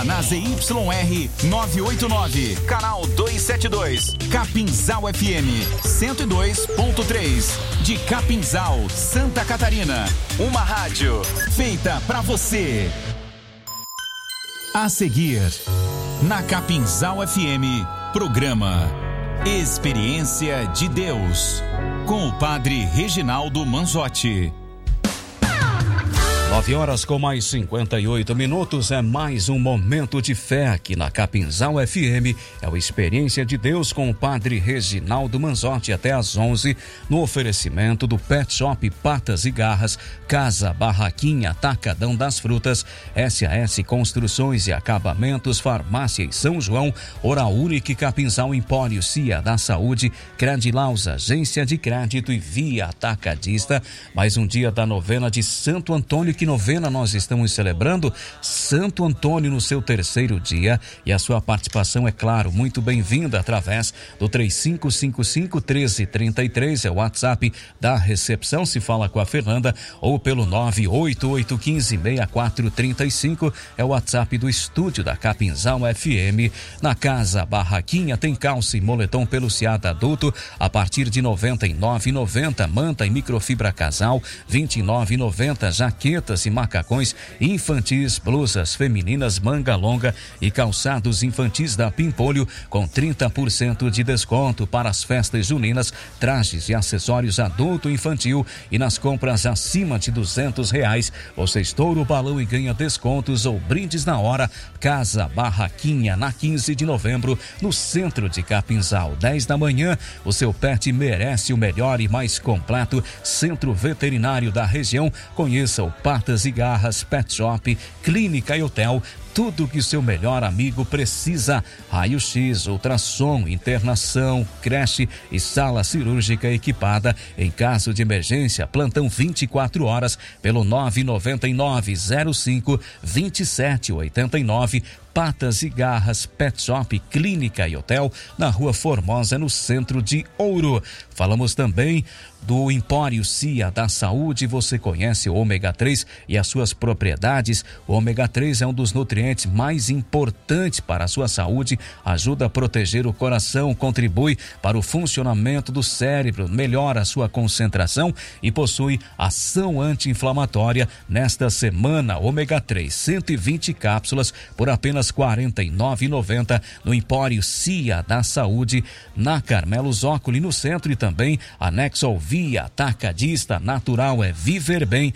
na ZYR 989, canal 272, Capinzal FM 102.3, de Capinzal, Santa Catarina. Uma rádio feita pra você. A seguir, na Capinzal FM, programa Experiência de Deus, com o Padre Reginaldo Manzotti. 9h com mais 58 é mais um momento de fé aqui na Capinzal FM. É o Experiência de Deus com o Padre Reginaldo Manzotti até às 11, no oferecimento do Pet Shop Patas e Garras, Casa Barraquinha, Atacadão das Frutas, SAS Construções e Acabamentos, Farmácia e São João, Oral Unique, Capinzal Empório, Cia da Saúde, Credilaus, Agência de Crédito e Via Atacadista. Mais um dia da novena de Santo Antônio. Que novena nós estamos celebrando? Santo Antônio no seu terceiro dia, e a sua participação, é claro, muito bem-vinda através do 3555-1333, é o WhatsApp da recepção, se fala com a Fernanda, ou pelo 988156435, é o WhatsApp do estúdio da Capinzal FM. Na Casa Barraquinha tem calça e moletom peluciado adulto a partir de R$ 99,90, manta e microfibra casal R$ 29,90, jaqueta e macacões infantis, blusas femininas manga longa e calçados infantis da Pimpolho com 30% de desconto para as festas juninas, trajes e acessórios adulto e infantil, e nas compras acima de R$200 você estoura o balão e ganha descontos ou brindes na hora. Casa Barraquinha, na 15 de novembro, no centro de Capinzal, 10 da manhã. O seu pet merece o melhor e mais completo centro veterinário da região. Conheça o Patas e Garras Pet Shop, Clínica e Hotel. Tudo que o seu melhor amigo precisa. Raio-X, ultrassom, internação, creche e sala cirúrgica equipada. Em caso de emergência, plantão 24 horas pelo 999-05-2789. Patas e Garras Pet Shop, Clínica e Hotel, na Rua Formosa, no centro de Ouro. Falamos também do Empório Cia da Saúde. Você conhece o ômega 3 e as suas propriedades? O ômega 3 é um dos nutrientes mais importantes para a sua saúde, ajuda a proteger o coração, contribui para o funcionamento do cérebro, melhora a sua concentração e possui ação anti-inflamatória. Nesta semana, ômega 3, 120 cápsulas por apenas R$ 49,90 no Empório Cia da Saúde, na Carmelo Zócoli, no centro, e também anexo ao Via Atacadista. Natural é viver bem.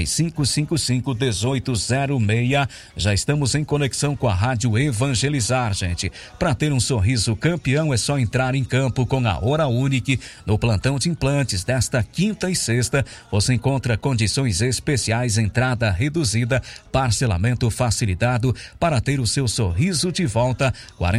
3555-1806. Já estamos em conexão com a Rádio Evangelizar, gente. Para ter um sorriso campeão é só entrar em campo com a Oral Unique. No plantão de implantes desta quinta e sexta, você encontra condições especiais, entrada reduzida, parcelamento facilitado para ter o seu sorriso de volta.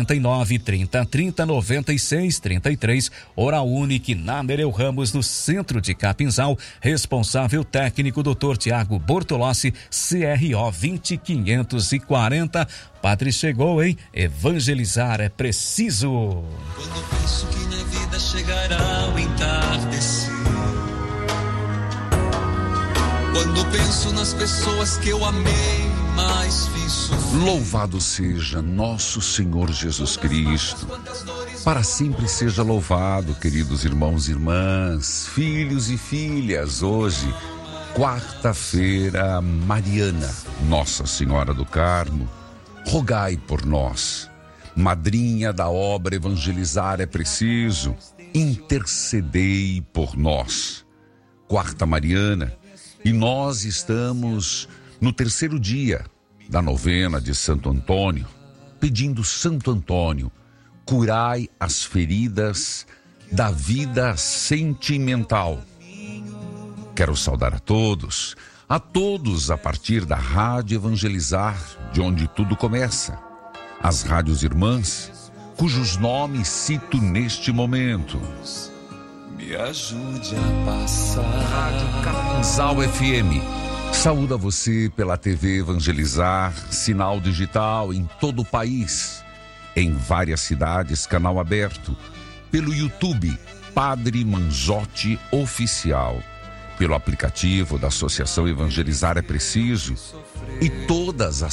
49-30-30-96-33. Oral Unique, na Nereu Ramos, no centro de Capinzal. Responsável técnico Dr. Tiago Bortolossi, CRO 20540. Padre chegou, hein? Evangelizar é preciso. Quando penso que minha vida chegará ao entardecer, quando penso nas pessoas que eu amei, mas fiz sofrer. Louvado seja nosso Senhor Jesus Cristo. Para sempre seja louvado, queridos irmãos e irmãs, filhos e filhas. Hoje, quarta-feira mariana, Nossa Senhora do Carmo, rogai por nós. Madrinha da obra Evangelizar é Preciso, intercedei por nós. Quarta mariana, e nós estamos no terceiro dia da novena de Santo Antônio, pedindo: Santo Antônio, curai as feridas da vida sentimental. Quero saudar a todos a partir da Rádio Evangelizar, de onde tudo começa. As rádios irmãs, cujos nomes cito neste momento. Me ajude a passar. Rádio Capinzal FM saúda você pela TV Evangelizar, sinal digital em todo o país. Em várias cidades, canal aberto. Pelo YouTube, Padre Manzotti Oficial. Pelo aplicativo da Associação Evangelizar é Preciso. E todas as